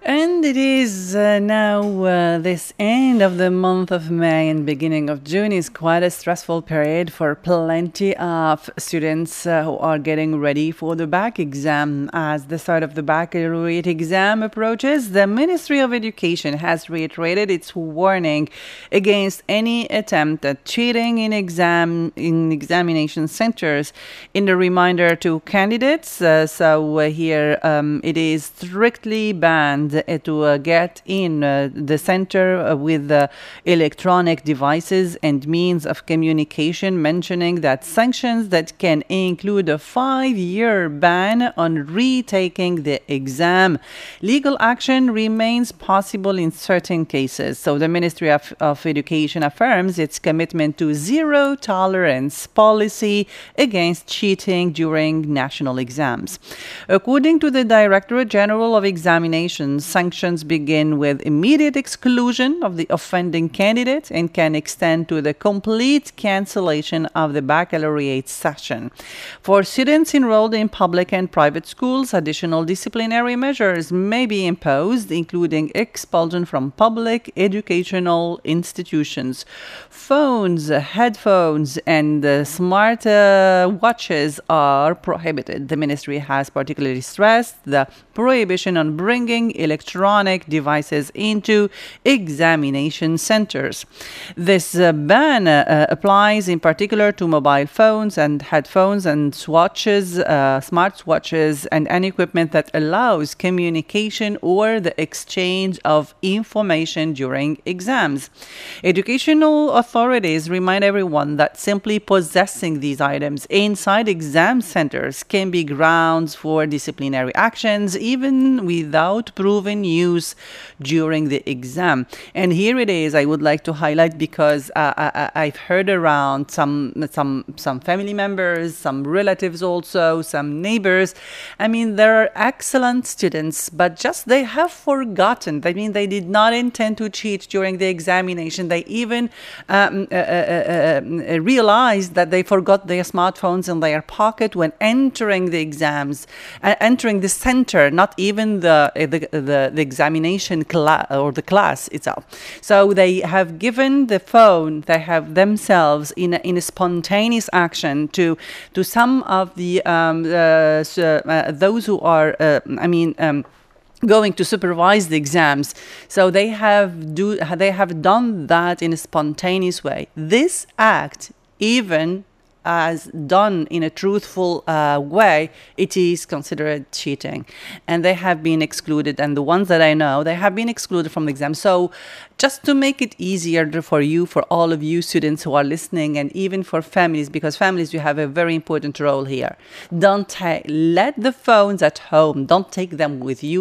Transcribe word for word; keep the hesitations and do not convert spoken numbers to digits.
And it is uh, now uh, this end of the month of May and beginning of June is quite a stressful period for plenty of students uh, who are getting ready for the back exam. As the start of the baccalaureate exam approaches, the Ministry of Education has reiterated its warning against any attempt at cheating in exam in examination centers. In the reminder to candidates, uh, so uh, here um, it is strictly banned to uh, get in uh, the center uh, with uh, electronic devices and means of communication, mentioning that sanctions that can include a five-year ban on retaking the exam. Legal action remains possible in certain cases. So the Ministry of, of Education affirms its commitment to zero tolerance policy against cheating during national exams. According to the Directorate General of Examinations, sanctions begin with immediate exclusion of the offending candidate and can extend to the complete cancellation of the baccalaureate session. For students enrolled in public and private schools, additional disciplinary measures may be imposed, including expulsion from public educational institutions. Phones, headphones, and uh, smart uh, watches are prohibited. The ministry has particularly stressed the prohibition on bringing electronic devices into examination centers. This uh, ban uh, applies in particular to mobile phones and headphones and watches, uh, smart watches, and any equipment that allows communication or the exchange of information during exams. Educational authorities remind everyone that simply possessing these items inside exam centers can be grounds for disciplinary actions, even without proven use during the exam. And here it is, I would like to highlight because uh, I, I've heard around some, some, some family members, some relatives also, some neighbors. I mean, there are excellent students, but just they have forgotten. I mean, they did not intend to cheat during the examination. They even um, uh, uh, uh, realized that they forgot their smartphones in their pocket when entering the exams, uh, entering the center, not even the the, the, the examination class or the class itself. So they have given the phone, they have themselves in a, in a spontaneous action to to some of the um, uh, uh, those who are, uh, I mean. Um, going to supervise the exams. So they have do they have done that in a spontaneous way. This act, even as done in a truthful uh, way, it is considered cheating. And they have been excluded. And the ones that I know, they have been excluded from the exam. So just to make it easier for you, for all of you students who are listening, and even for families, because families, you have a very important role here. Don't ta- let the phones at home, don't take them with you